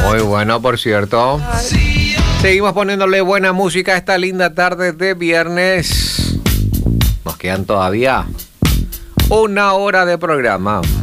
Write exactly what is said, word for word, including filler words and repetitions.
Muy bueno, por cierto. Seguimos poniéndole buena música a esta linda tarde de viernes. Nos quedan todavía una hora de programa.